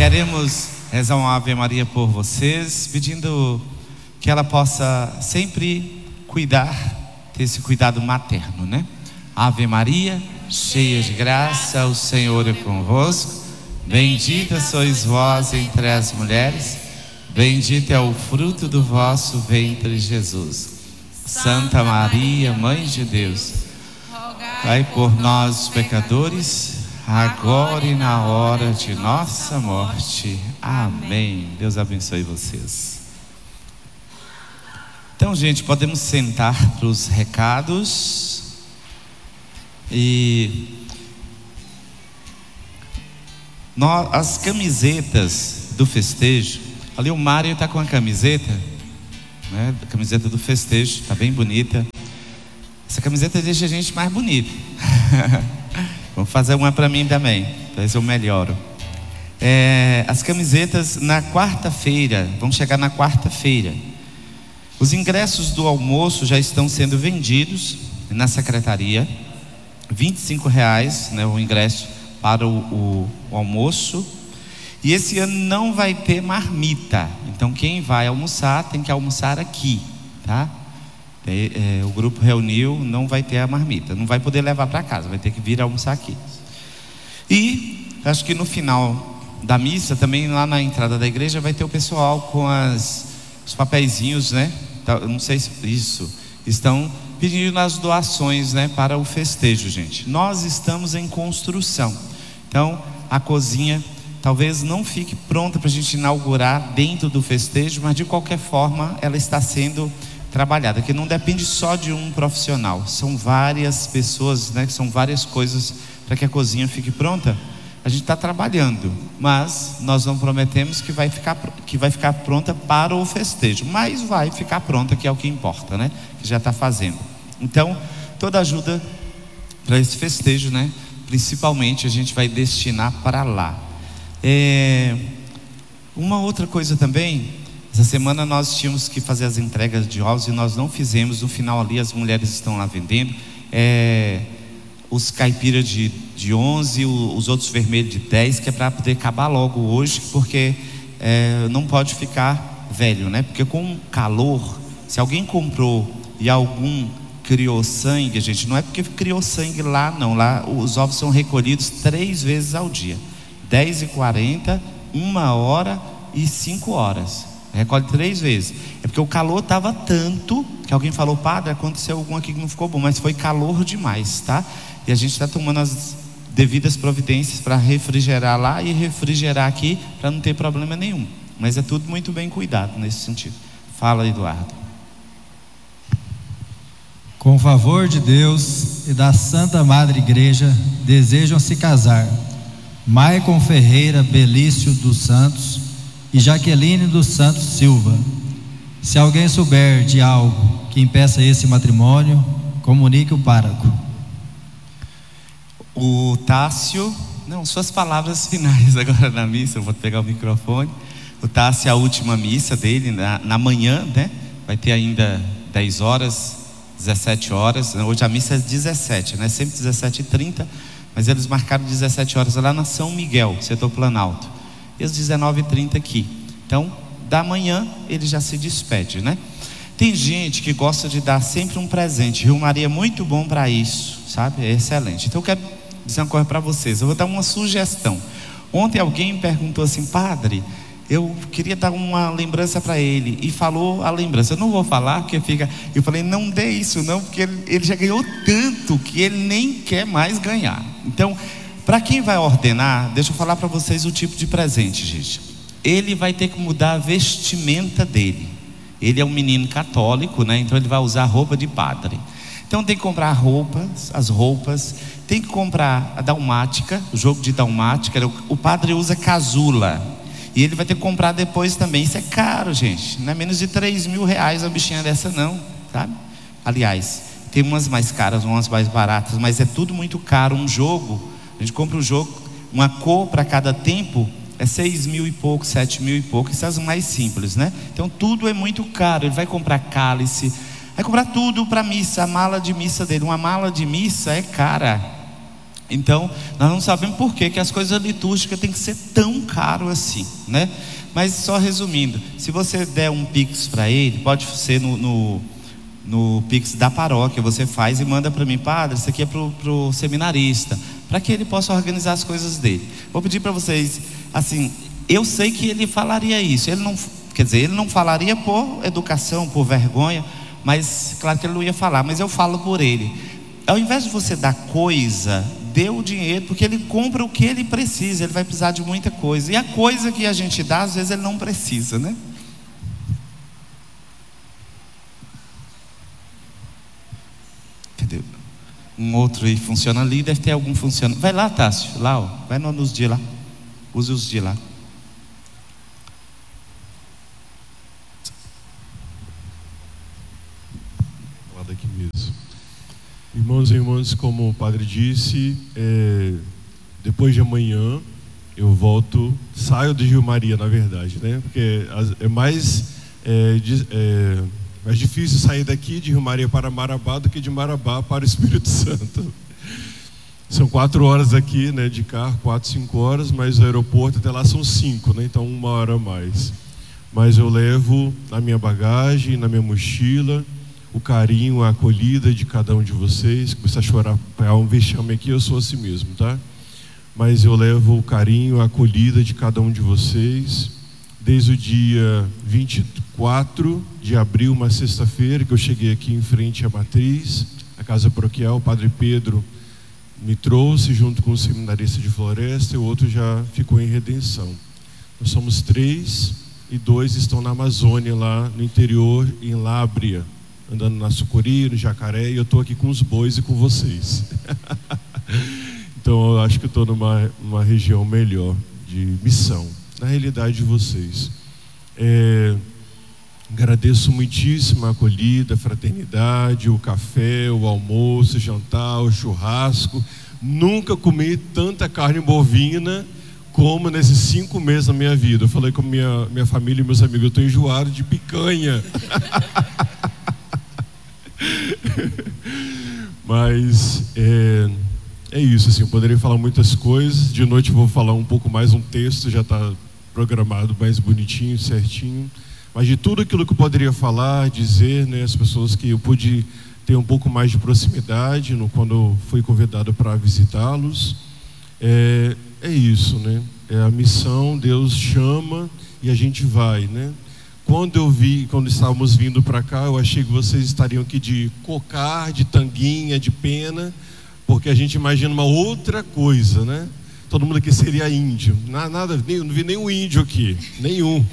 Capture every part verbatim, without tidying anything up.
Queremos rezar uma Ave Maria por vocês, pedindo que ela possa sempre cuidar, ter esse cuidado materno, né? Ave Maria, cheia de graça, o Senhor é convosco. Bendita sois vós entre as mulheres, bendito é o fruto do vosso ventre, Jesus. Santa Maria, Mãe de Deus, rogai por nós, os pecadores, agora e na hora de nossa morte. Amém. Deus abençoe vocês. Então, gente, podemos sentar para os recados. E nós, as camisetas do festejo, ali o Mário está com a camiseta, né? A camiseta do festejo, está bem bonita. Essa camiseta deixa a gente mais bonito. Vou fazer uma para mim também, para ver se eu melhoro. É, as camisetas na quarta-feira, vão chegar na quarta-feira. Os ingressos do almoço já estão sendo vendidos na secretaria. vinte e cinco reais, né, o ingresso para o, o, o almoço. E esse ano não vai ter marmita. Então quem vai almoçar tem que almoçar aqui, tá? É, é, o grupo reuniu, não vai ter a marmita, não vai poder levar para casa, vai ter que vir almoçar aqui. E acho que no final da missa, também lá na entrada da igreja, vai ter o pessoal com as, os papeizinhos, né? Não sei se isso, estão pedindo as doações, né, para o festejo, gente. Nós estamos em construção, então a cozinha talvez não fique pronta para a gente inaugurar dentro do festejo, mas de qualquer forma ela está sendo trabalhada, que não depende só de um profissional, são várias pessoas, né? São várias coisas para que a cozinha fique pronta. A gente está trabalhando, mas nós não prometemos que vai ficar que vai ficar pronta para o festejo, mas vai ficar pronta, que é o que importa, né? Que já está fazendo. Então, toda ajuda para esse festejo, né? Principalmente a gente vai destinar para lá. É... Uma outra coisa também. Essa semana nós tínhamos que fazer as entregas de ovos e nós não fizemos. No final ali as mulheres estão lá vendendo é, os caipiras de, de onze, os outros vermelhos de dez, que é para poder acabar logo hoje, porque é, não pode ficar velho, né? Porque com calor, se alguém comprou e algum criou sangue, gente, não é porque criou sangue lá não, lá os ovos são recolhidos três vezes ao dia, dez e quarenta, uma hora e cinco horas. Recolhe três vezes. É porque o calor estava tanto que alguém falou: padre, aconteceu algum aqui que não ficou bom, mas foi calor demais, tá? E a gente está tomando as devidas providências para refrigerar lá e refrigerar aqui, para não ter problema nenhum. Mas é tudo muito bem cuidado nesse sentido. Fala, Eduardo. Com o favor de Deus e da Santa Madre Igreja, desejam se casar Maicon Ferreira Belício dos Santos e Jaqueline dos Santos Silva. Se alguém souber de algo que impeça esse matrimônio, comunique o pároco. O Tássio, não, suas palavras finais agora na missa, eu vou pegar o microfone. O Tássio é a última missa dele na, na manhã, né? Vai ter ainda dez horas, dezessete horas. Hoje a missa é dezessete, né? Sempre dezessete e trinta, mas eles marcaram dezessete horas lá na São Miguel, setor Planalto. E às dezenove e trinta aqui. Então, da manhã ele já se despede, né? Tem gente que gosta de dar sempre um presente. Rio Maria é muito bom para isso, sabe? É excelente. Então eu quero dizer uma coisa para vocês. Eu vou dar uma sugestão. Ontem alguém me perguntou assim: padre, eu queria dar uma lembrança para ele, e falou a lembrança. Eu não vou falar porque fica. Eu falei: não dê isso não, porque ele, ele já ganhou tanto que ele nem quer mais ganhar. Então, para quem vai ordenar, deixa eu falar para vocês o tipo de presente, gente. Ele vai ter que mudar a vestimenta dele. Ele é um menino católico, né? Então ele vai usar roupa de padre. Então tem que comprar roupas, as roupas. Tem que comprar a dalmática, o jogo de dalmática. O padre usa casula. E ele vai ter que comprar depois também. Isso é caro, gente. Não é menos de três mil reais uma bichinha dessa não, sabe? Aliás, tem umas mais caras, umas mais baratas, mas é tudo muito caro. Um jogo... A gente compra um jogo, uma cor para cada tempo, é seis mil e pouco, sete mil e pouco. Essas mais simples, né? Então tudo é muito caro. Ele vai comprar cálice, vai comprar tudo para missa, a mala de missa dele. Uma mala de missa é cara. Então, nós não sabemos por que que as coisas litúrgicas têm que ser tão caro assim, né? Mas só resumindo, se você der um Pix para ele, pode ser no, no, no Pix da paróquia, você faz e manda para mim: padre, isso aqui é para o seminarista, para que ele possa organizar as coisas dele. Vou pedir para vocês, assim, eu sei que ele falaria isso, ele não, quer dizer, ele não falaria por educação, por vergonha, mas claro que ele não ia falar, mas eu falo por ele. Ao invés de você dar coisa, dê o dinheiro, porque ele compra o que ele precisa. Ele vai precisar de muita coisa, e a coisa que a gente dá, às vezes ele não precisa, né? Cadê? Um outro aí funciona ali, deve ter algum funcionando. Vai lá, Tássio, lá, ó. Vai nos dias lá, use os dias lá. Lá daqui mesmo. Irmãos e irmãs, como o padre disse, é, depois de amanhã eu volto, saio de Rio Maria, na verdade, né? Porque é mais, é, é, mais difícil sair daqui de Rio Maria para Marabá do que de Marabá para o Espírito Santo. São quatro horas aqui, né, de carro, quatro, cinco horas, mas o aeroporto até lá são cinco, né? Então uma hora a mais. Mas eu levo na minha bagagem, na minha mochila, o carinho, a acolhida de cada um de vocês. Começar a chorar, pegar um vexame aqui, eu sou assim mesmo, tá? Mas eu levo o carinho, a acolhida de cada um de vocês, desde o dia vinte e quatro de abril, uma sexta-feira, que eu cheguei aqui em frente à matriz, a casa paroquial. O padre Pedro me trouxe junto com o seminarista de Floresta, e o outro já ficou em Redenção. Nós somos três, e dois estão na Amazônia, lá no interior, em Lábrea, andando na Sucuri, no Jacaré, e eu estou aqui com os bois e com vocês. Então eu acho que estou numa, numa região melhor de missão, na realidade de vocês. É, agradeço muitíssimo a acolhida, a fraternidade, o café, o almoço, o jantar, o churrasco. Nunca comi tanta carne bovina como nesses cinco meses da minha vida. Eu falei com minha, minha família e meus amigos: eu estou enjoado de picanha. Mas é, é isso, assim, eu poderia falar muitas coisas. De noite eu vou falar um pouco mais, um texto já está programado mais bonitinho, certinho. Mas de tudo aquilo que eu poderia falar, dizer, né, as pessoas que eu pude ter um pouco mais de proximidade no, quando eu fui convidado para visitá-los, é, é isso, né? É a missão, Deus chama e a gente vai, né? Quando eu vi, quando estávamos vindo para cá, eu achei que vocês estariam aqui de cocar, de tanguinha, de pena, porque a gente imagina uma outra coisa, né? Todo mundo aqui seria índio. Nada, nem, não vi nenhum índio aqui, nenhum.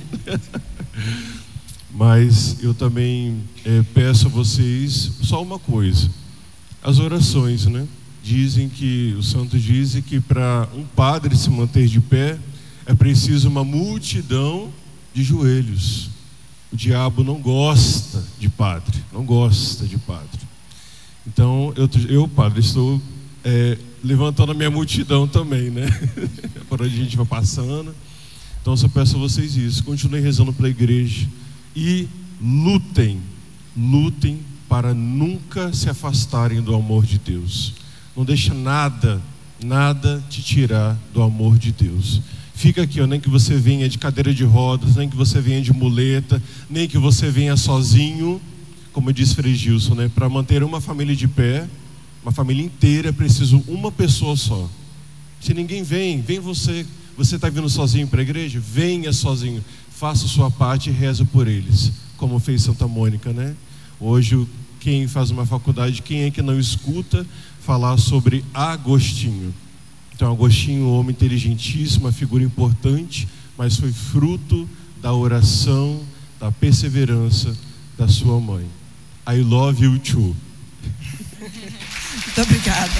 Mas eu também é, peço a vocês só uma coisa: as orações, né? Dizem que, os santos dizem que para um padre se manter de pé é preciso uma multidão de joelhos. O diabo não gosta de padre, não gosta de padre. Então, eu, eu padre, estou é, levantando a minha multidão também, né? Por onde a gente vai passando. Então, eu só peço a vocês isso: continuem rezando pela igreja e lutem, lutem para nunca se afastarem do amor de Deus. Não deixa nada, nada te tirar do amor de Deus. Fica aqui, ó, nem que você venha de cadeira de rodas, nem que você venha de muleta, nem que você venha sozinho, como diz Frei Gilson, né? Para manter uma família de pé, uma família inteira, é preciso uma pessoa só. Se ninguém vem, vem você. Você está vindo sozinho para a igreja? Venha sozinho, faça a sua parte e reza por eles, como fez Santa Mônica, né? Hoje, quem faz uma faculdade, quem é que não escuta falar sobre Agostinho? Então, Agostinho, um homem inteligentíssimo, uma figura importante, mas foi fruto da oração, da perseverança da sua mãe. I love you too. Muito obrigada.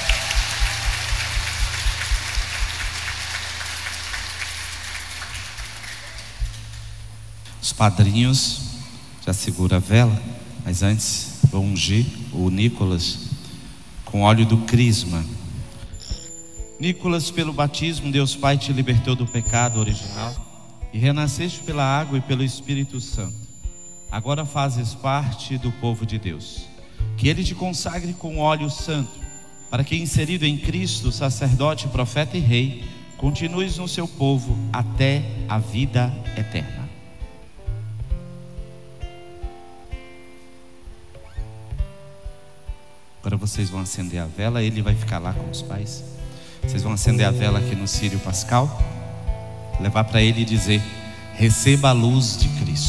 Os padrinhos já seguram a vela, mas antes vou ungir o Nicolas com óleo do crisma. Nicolas, pelo batismo, Deus Pai te libertou do pecado original e renasceste pela água e pelo Espírito Santo. Agora fazes parte do povo de Deus. Que Ele te consagre com óleo santo para que, inserido em Cristo, sacerdote, profeta e rei, continues no seu povo até a vida eterna. Agora vocês vão acender a vela, ele vai ficar lá com os pais. Vocês vão acender a vela aqui no Círio Pascal, levar para ele e dizer: receba a luz de Cristo.